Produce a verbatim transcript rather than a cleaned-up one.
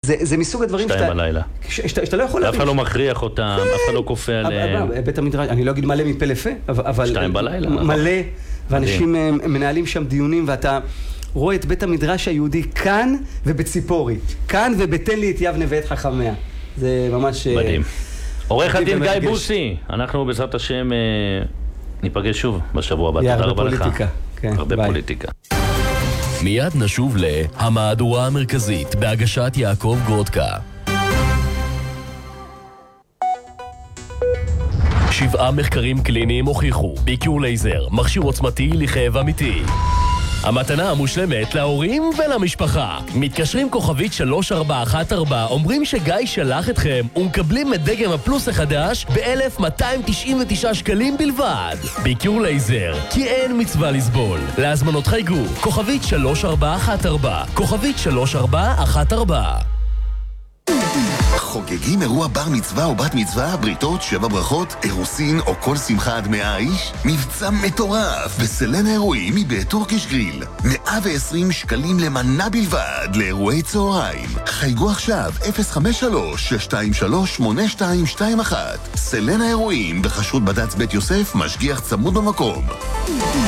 זה, זה מסוג הדברים שתיים בלילה. שאתה לא יכול... אף אחד לא מכריח אותם, אף אחד לא כופה עליהם. בית המדרש, אני לא אגיד מלא מפה לפה, אבל... שתיים בלילה. מלא, ואנשים מנהלים שם דיונים, ואתה רואה את בית המדרש היהודי כאן ובציפורי. כאן ובתן לי את יבנה ואת חכמיה. זה ממש... מדהים. עורך הדין גיא בוסי, אנחנו בעזרת השם ניפגש שוב בשבוע הבא. תודה רבה לך. הרבה פוליטיקה. מיד נשוב להמהדורה המרכזית בהגשת יעקב גרודקה. שבעה מחקרים קליניים הוכיחו ביקור לייזר, מכשיר עוצמתי לכאב אמיתי. המתנה המושלמת להורים ולמשפחה. מתקשרים כוכבית שלוש ארבע אחת ארבע, אומרים שגיא שלח אתכם ומקבלים את דגם הפלוס החדש ב-אלף מאתיים תשעים ותשעה שקלים בלבד. ביקור לייזר, כי אין מצווה לסבול. להזמנות חייגו, כוכבית שלוש ארבע אחת ארבע, כוכבית שלוש ארבע אחת ארבע. חוגגים אירוע בר מצווה או בת מצווה, בריתות, שבע ברכות, אירוסין או כל שמחה עד מאה איש? מבצע מטורף בסלן האירועים מבית טורקיש גריל. מאה ועשרים שקלים למנה בלבד לאירועי צהריים. חייגו עכשיו אפס חמש שלוש שש שתיים שלוש שמונה שתיים שתיים אחת. סלן האירועים בחשות בד"ץ בית יוסף, משגיח צמוד במקום.